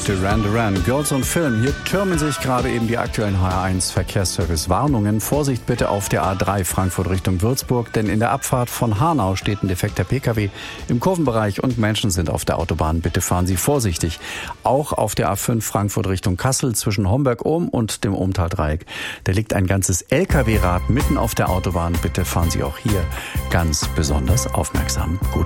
Duran Duran, Girls on Film. Hier türmen sich gerade eben die aktuellen HR1 Verkehrsservice-Warnungen. Vorsicht bitte auf der A3 Frankfurt Richtung Würzburg, denn in der Abfahrt von Hanau steht ein defekter Pkw im Kurvenbereich und Menschen sind auf der Autobahn. Bitte fahren Sie vorsichtig. Auch auf der A5 Frankfurt Richtung Kassel zwischen Homberg-Ohm und dem Ohmtal-Dreieck. Da liegt ein ganzes Lkw-Rad mitten auf der Autobahn. Bitte fahren Sie auch hier ganz besonders aufmerksam. Gut.